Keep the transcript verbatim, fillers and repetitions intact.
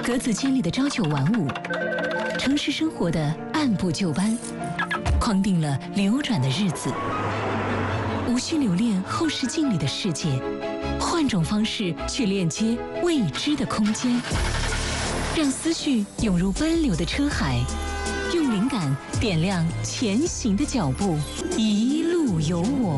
格子间里的朝九晚五，城市生活的按部就班，框定了流转的日子。无需留恋后视镜里的世界，换种方式去链接未知的空间，让思绪涌入奔流的车海，用灵感点亮前行的脚步，一路有我。